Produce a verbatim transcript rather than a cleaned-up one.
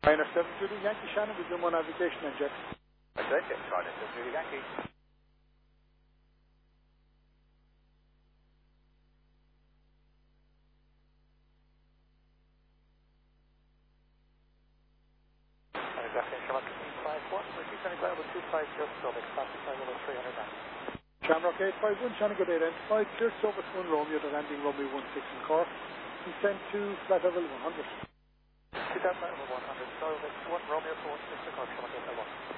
Minor seven Judy Yankee Shannon with Zoom on navigation and jet. That's it, yes, Carter, seven Judy Yankee. Exactly, Shamrock eight five one, repeat any ground with two five zero, Stomach, classified level three hundred nine. Shamrock eight five one, Shannon good identified, clear Silver one Romeo, the landing runway one six in Cork, and sent to flat level one hundred. two thousand level one hundred, Silver one Romeo for one six in Cork, Shamrock eight five one.